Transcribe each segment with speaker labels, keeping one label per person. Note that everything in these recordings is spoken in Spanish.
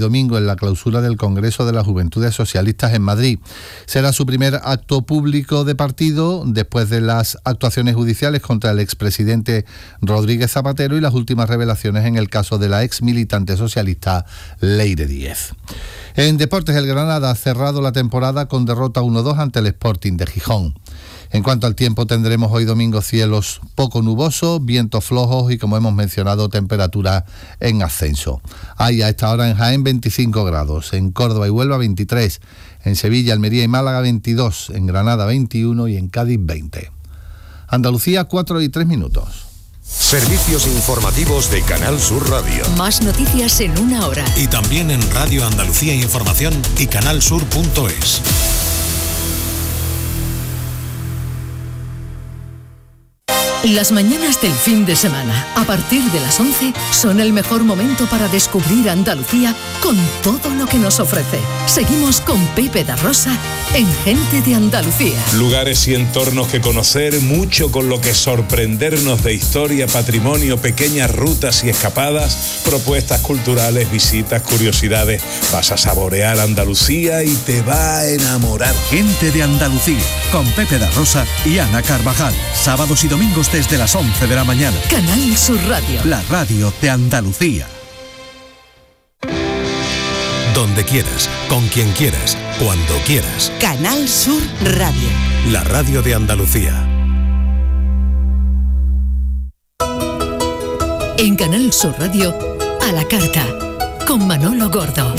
Speaker 1: domingo en la clausura del Congreso de las Juventudes Socialistas en Madrid. Será su primer acto público de partido después de las actuaciones judiciales contra el expresidente Rodríguez Zapatero y las últimas revelaciones en el caso de la ex militante socialista Leire Díez. En deportes, el Granada ha cerrado la temporada con derrota 1-2 ante el Sporting de Gijón. En cuanto al tiempo, tendremos hoy domingo cielos poco nubosos, vientos flojos y, como hemos mencionado, temperaturas en ascenso. Hay a esta hora en Jaén 25 grados, en Córdoba y Huelva 23, en Sevilla, Almería y Málaga 22, en Granada 21 y en Cádiz 20. Andalucía, 4:03.
Speaker 2: Servicios informativos de Canal Sur Radio.
Speaker 3: Más noticias en una hora.
Speaker 4: Y también en Radio Andalucía Información y canalsur.es.
Speaker 3: Las mañanas del fin de semana, a partir de las 11, son el mejor momento para descubrir Andalucía con todo lo que nos ofrece. Seguimos con Pepe da Rosa en Gente de Andalucía.
Speaker 5: Lugares y entornos que conocer, mucho con lo que sorprendernos de historia, patrimonio, pequeñas rutas y escapadas, propuestas culturales, visitas, curiosidades. Vas a saborear Andalucía y te va a enamorar.
Speaker 6: Gente de Andalucía, con Pepe da Rosa y Ana Carvajal. Sábados y domingos desde las 11 de la mañana.
Speaker 3: Canal Sur Radio.
Speaker 6: La radio de Andalucía.
Speaker 4: Donde quieras, con quien quieras, cuando quieras.
Speaker 3: Canal Sur Radio.
Speaker 4: La radio de Andalucía.
Speaker 3: En Canal Sur Radio, a la carta, con Manolo Gordo.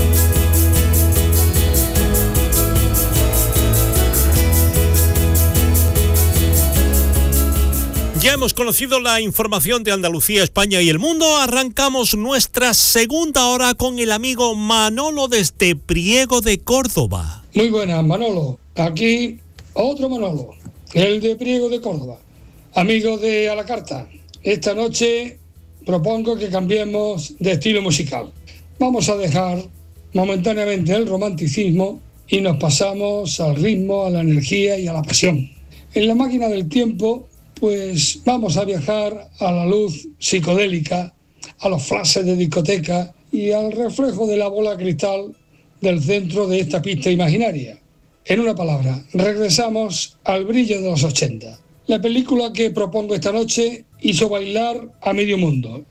Speaker 7: Ya hemos conocido la información de Andalucía, España y el mundo. Arrancamos nuestra segunda hora con el amigo Manolo desde Priego de Córdoba.
Speaker 8: Muy buenas, Manolo. Aquí otro Manolo, el de Priego de Córdoba. Amigo de A la Carta, esta noche propongo que cambiemos de estilo musical. Vamos a dejar momentáneamente el romanticismo y nos pasamos al ritmo, a la energía y a la pasión. En la máquina del tiempo, pues vamos a viajar a la luz psicodélica, a los flashes de discoteca y al reflejo de la bola cristal del centro de esta pista imaginaria. En una palabra, regresamos al brillo de los 80. La película que propongo esta noche hizo bailar a medio mundo.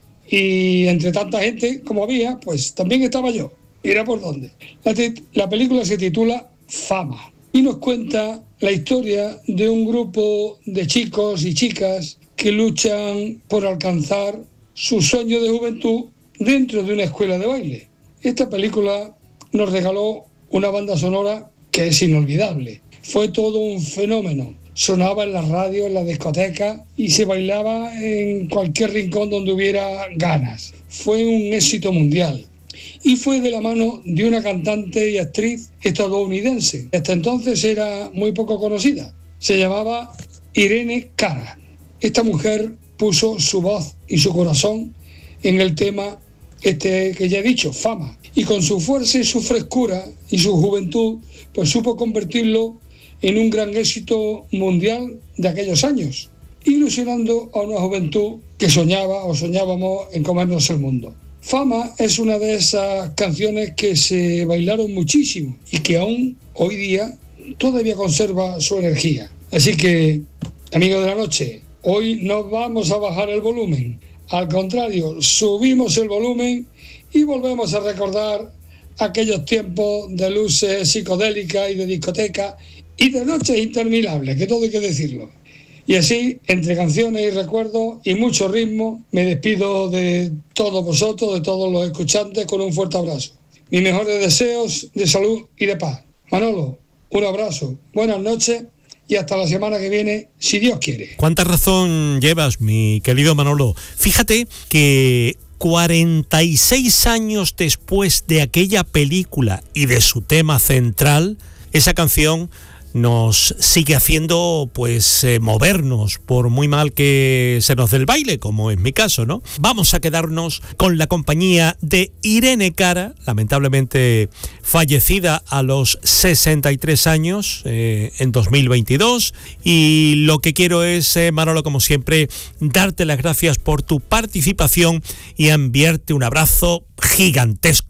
Speaker 8: Y entre tanta gente como había, pues también estaba yo. Mira por dónde. La película se titula Fama y nos cuenta la historia de un grupo de chicos y chicas que luchan por alcanzar su sueño de juventud dentro de una escuela de baile. Esta película nos regaló una banda sonora que es inolvidable. Fue todo un fenómeno. Sonaba en la radio, en la discoteca y se bailaba en cualquier rincón donde hubiera ganas. Fue un éxito mundial. Y fue de la mano de una cantante y actriz estadounidense. Hasta entonces era muy poco conocida. Se llamaba Irene Cara. Esta mujer puso su voz y su corazón en el tema que ya he dicho, Fama. Y con su fuerza y su frescura y su juventud, pues supo convertirlo en un gran éxito mundial de aquellos años, ilusionando a una juventud que soñaba o soñábamos en comernos el mundo. Fama es una de esas canciones que se bailaron muchísimo y que aún hoy día todavía conserva su energía. Así que, amigos de la noche, hoy no vamos a bajar el volumen. Al contrario, subimos el volumen y volvemos a recordar aquellos tiempos de luces psicodélicas y de discoteca y de noches interminables, que todo hay que decirlo. Y así, entre canciones y recuerdos y mucho ritmo, me despido de todos vosotros, de todos los escuchantes, con un fuerte abrazo. Mis mejores deseos de salud y de paz. Manolo, un abrazo, buenas noches y hasta la semana que viene, si Dios quiere.
Speaker 7: ¿Cuánta razón llevas, mi querido Manolo? Fíjate que 46 años después de aquella película y de su tema central, esa canción nos sigue haciendo pues movernos, por muy mal que se nos dé el baile, como es mi caso, ¿no? Vamos a quedarnos con la compañía de Irene Cara, lamentablemente fallecida a los 63 años en 2022, y lo que quiero es, Manolo, como siempre, darte las gracias por tu participación y enviarte un abrazo gigantesco.